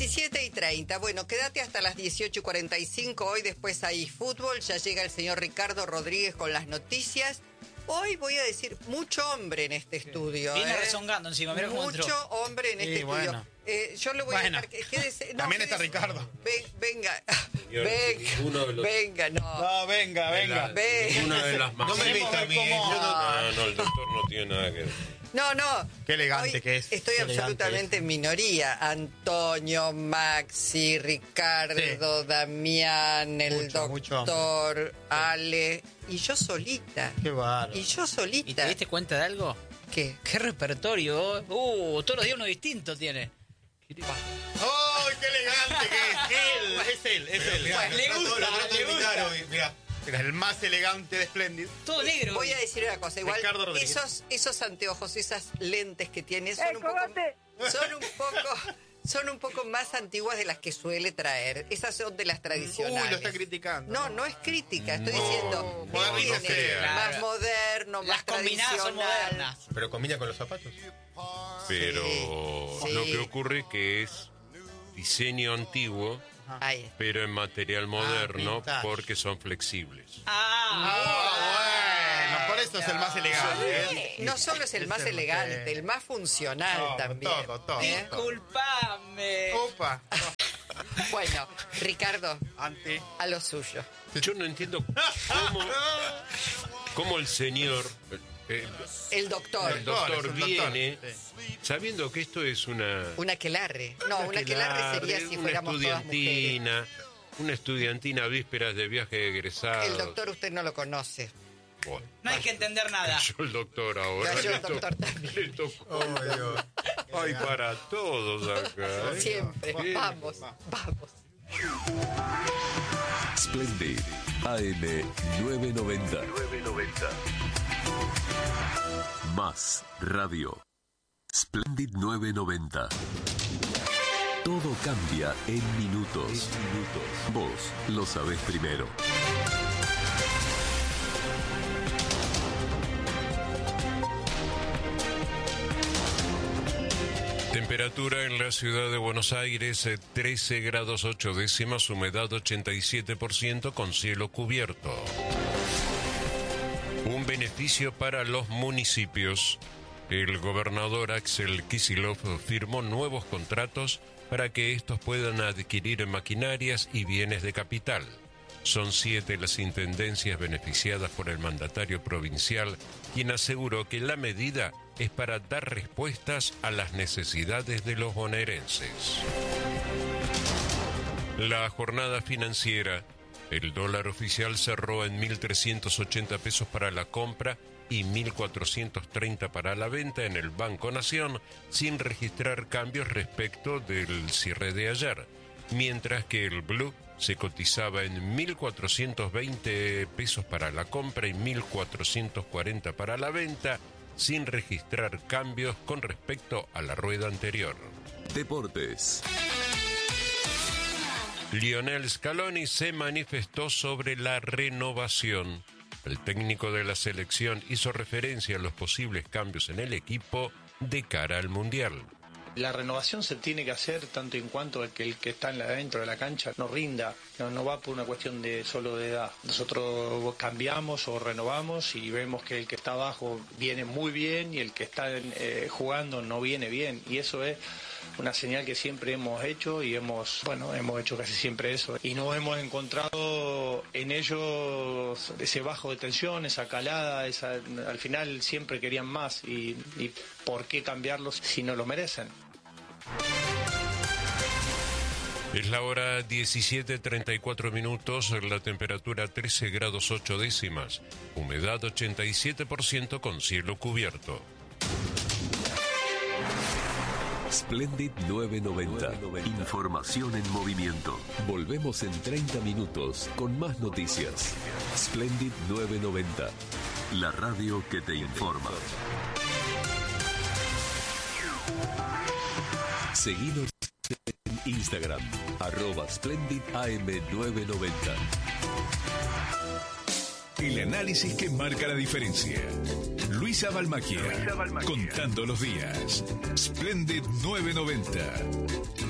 17:30. Bueno, quédate hasta las 18:45. Hoy después hay fútbol. Ya llega el señor Ricardo Rodríguez con las noticias. Hoy voy a decir muro hombre en este estudio. Viene rezongando encima, mira cómo entró. Mucho hombre en este estudio. Yo le voy a dejar que quédese. No, también está Ricardo. Venga. Venga. No, venga. Una de las más. No me viste a mí. No, el doctor no tiene nada que ver. No. Qué elegante Hoy que es. Estoy absolutamente en minoría. Antonio, Maxi, Ricardo, sí. Damián, el doctor, Ale. Y yo solita. Qué bárbaro. Y yo solita. ¿Y te diste cuenta de algo? ¿Qué? ¿Qué repertorio? Todos los días uno distinto tiene. ¡Oh, qué elegante que es! Es él. Pues le gusta. Mira, el más elegante de Splendid. Todo negro. Voy a decir una cosa, igual esos anteojos, esas lentes que tiene son un poco más antiguas de las que suele traer. Esas son de las tradicionales. Lo está criticando. No es crítica, estoy diciendo más moderno, más tradicional. Las combinadas son modernas. Pero combina con los zapatos. Pero lo que ocurre que es diseño antiguo, pero en material moderno, porque son flexibles. Bueno, por eso es el más elegante. No solo es el más elegante, el más funcional también. Todo. Disculpame. Opa. Bueno, Ricardo, a lo suyo. Yo no entiendo cómo el señor... El doctor viene sabiendo que esto es una aquelarre. No, una aquelarre sería si fuéramos todas mujeres. Una estudiantina a vísperas de viaje de egresado. El doctor usted no lo conoce. Bueno, no hay que entender nada. Yo el doctor ahora. Yo el doctor también. Le tocó. Hay para todos acá. Siempre. Vamos. Splendid AM 990. Más radio. Splendid 990. Todo cambia en minutos. Vos lo sabés primero. Temperatura en la ciudad de Buenos Aires, 13 grados 8 décimas, humedad 87% con cielo cubierto. Un beneficio para los municipios. El gobernador Axel Kicillof firmó nuevos contratos para que estos puedan adquirir maquinarias y bienes de capital. Son 7 las intendencias beneficiadas por el mandatario provincial, quien aseguró que la medida es para dar respuestas a las necesidades de los bonaerenses. La jornada financiera. El dólar oficial cerró en 1.380 pesos para la compra y 1.430 para la venta en el Banco Nación, sin registrar cambios respecto del cierre de ayer, mientras que el blue se cotizaba en 1.420 pesos para la compra y 1.440 para la venta, sin registrar cambios con respecto a la rueda anterior. Deportes. Lionel Scaloni se manifestó sobre la renovación. El técnico de la selección hizo referencia a los posibles cambios en el equipo de cara al Mundial. La renovación se tiene que hacer tanto en cuanto a que el que está dentro de la cancha no rinda, no va por una cuestión solo de edad. Nosotros cambiamos o renovamos y vemos que el que está abajo viene muy bien y el que está jugando no viene bien, y eso es una señal que siempre hemos hecho y hemos hecho casi siempre eso. Y nos hemos encontrado en ellos ese bajo de tensión, esa calada, al final siempre querían más y ¿por qué cambiarlos si no lo merecen? Es la hora 17:34 minutos, la temperatura 13 grados 8 décimas, humedad 87% con cielo cubierto. Splendid 990. Información en movimiento. Volvemos en 30 minutos con más noticias. Splendid 990. La radio que te informa. Seguinos en Instagram, @SplendidAM990. El análisis que marca la diferencia. Luisa Balmacchia, contando los días. Splendid 990.